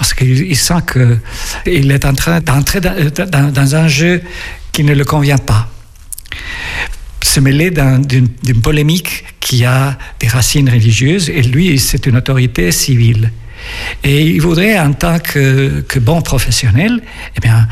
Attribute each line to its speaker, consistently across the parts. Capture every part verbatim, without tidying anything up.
Speaker 1: parce qu'il sent qu'il est en train d'entrer dans, dans, dans un jeu qui ne le convient pas. Se mêler dans, d'une, d'une polémique qui a des racines religieuses, et lui, c'est une autorité civile. Et il voudrait, en tant que, que bon professionnel, eh bien,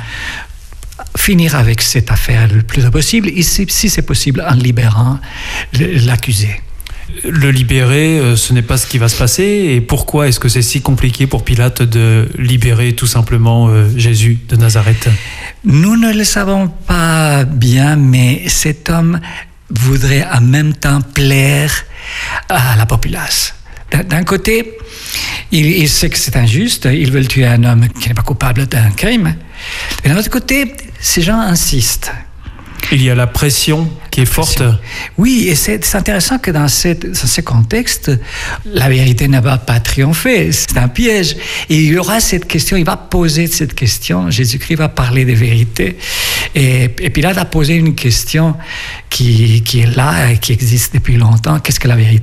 Speaker 1: finir avec cette affaire le plus possible, et si, si c'est possible, en libérant l'accusé.
Speaker 2: Le libérer, ce n'est pas ce qui va se passer. Et pourquoi est-ce que c'est si compliqué pour Pilate de libérer tout simplement Jésus de Nazareth ?
Speaker 1: Nous ne le savons pas bien, mais cet homme voudrait en même temps plaire à la populace. D'un côté, il, il sait que c'est injuste, ils veulent tuer un homme qui n'est pas coupable d'un crime. Et d'un autre côté, ces gens insistent.
Speaker 2: Il y a la pression qui est forte.
Speaker 1: Oui, et c'est, c'est intéressant que dans, cette, dans ce contexte, la vérité ne va pas triompher. C'est un piège. Et il y aura cette question, il va poser cette question. Jésus-Christ va parler de vérité. Et, et Pilate a posé une question qui, qui est là et qui existe depuis longtemps. Qu'est-ce que la vérité ?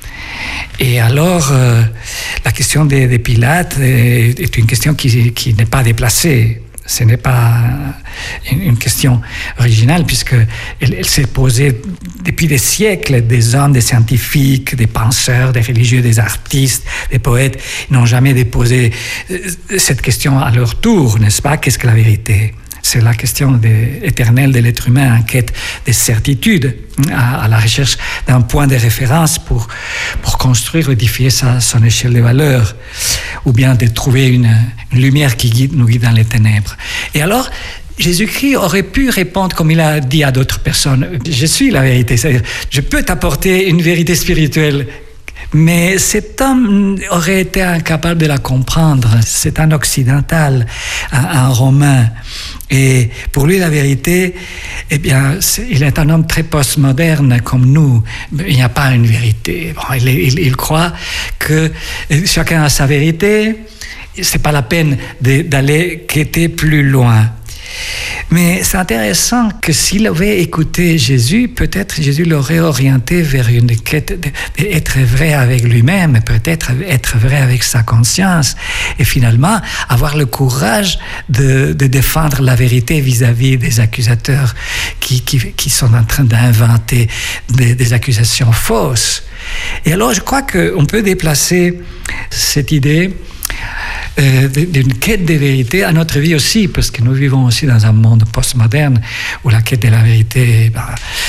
Speaker 1: Et alors, euh, la question de, de Pilate est, est une question qui, qui n'est pas déplacée. Ce n'est pas une question originale, puisqu'elle elle s'est posée depuis des siècles. Des hommes, des scientifiques, des penseurs, des religieux, des artistes, des poètes n'ont jamais déposé cette question à leur tour, n'est-ce pas ? Qu'est-ce que la vérité ? C'est la question de, éternelle de l'être humain en quête de certitude, à, à la recherche d'un point de référence pour, pour construire, édifier sa, son échelle de valeurs, ou bien de trouver une, une lumière qui guide, nous guide dans les ténèbres. Et alors, Jésus-Christ aurait pu répondre comme il a dit à d'autres personnes, « Je suis la vérité », c'est-à-dire « Je peux t'apporter une vérité spirituelle ». Mais cet homme aurait été incapable de la comprendre. C'est un occidental, un, un romain. Et pour lui, la vérité, eh bien, c'est, il est un homme très postmoderne comme nous. Il n'y a pas une vérité. Bon, il, il, il croit que chacun a sa vérité. C'est pas la peine de, d'aller quêter plus loin. Mais c'est intéressant que s'il avait écouté Jésus, peut-être Jésus l'aurait orienté vers une quête d'être vrai avec lui-même, peut-être être vrai avec sa conscience, et finalement avoir le courage de, de défendre la vérité vis-à-vis des accusateurs qui, qui, qui sont en train d'inventer des, des accusations fausses. Et alors je crois qu'on peut déplacer cette idée Euh, d'une quête de vérité à notre vie aussi, parce que nous vivons aussi dans un monde postmoderne où la quête de la vérité, ben,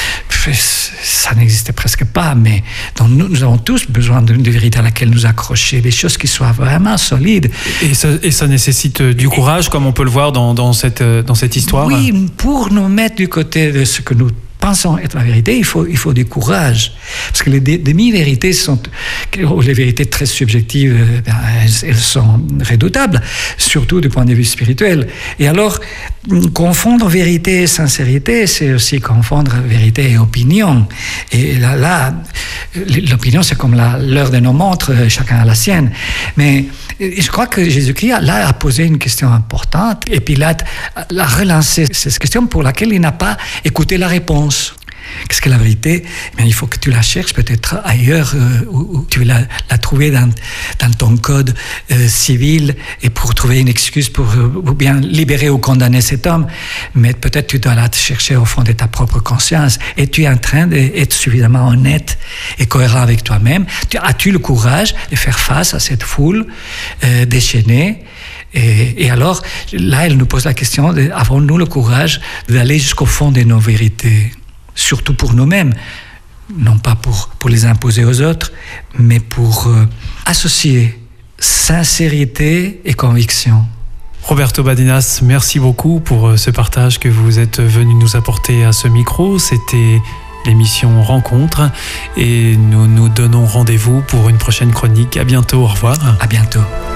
Speaker 1: ça n'existe presque pas, mais donc nous, nous avons tous besoin d'une vérité à laquelle nous accrocher, des choses qui soient vraiment solides.
Speaker 2: Et ça, et ça nécessite du courage, comme on peut le voir dans, dans, cette, dans cette histoire.
Speaker 1: Oui, pour nous mettre du côté de ce que nous pensons être la vérité, il faut, il faut du courage. Parce que les demi-vérités sont, ou les vérités très subjectives, ben, elles, elles sont redoutables, surtout du point de vue spirituel. Et alors, confondre vérité et sincérité, c'est aussi confondre vérité et opinion. Et là, là l'opinion, c'est comme la, l'heure de nos montres, chacun a la sienne. Mais je crois que Jésus-Christ, là, a posé une question importante, et Pilate a relancé cette question pour laquelle il n'a pas écouté la réponse. Qu'est-ce que la vérité ? Eh bien, il faut que tu la cherches peut-être ailleurs, euh, où, où tu l'as la trouver dans, dans ton code euh, civil, et pour trouver une excuse pour euh, ou bien libérer ou condamner cet homme. Mais peut-être tu dois la chercher au fond de ta propre conscience. Et tu es en train d'être suffisamment honnête et cohérent avec toi-même. Tu, as-tu le courage de faire face à cette foule euh, déchaînée ? Et, et alors, là, elle nous pose la question, de, avons-nous le courage d'aller jusqu'au fond de nos vérités ? Surtout pour nous-mêmes, non pas pour, pour les imposer aux autres, mais pour euh, associer sincérité et conviction.
Speaker 2: Roberto Badinas, merci beaucoup pour ce partage que vous êtes venu nous apporter à ce micro. C'était l'émission Rencontre, et nous nous donnons rendez-vous pour une prochaine chronique. À bientôt, au revoir.
Speaker 1: À bientôt.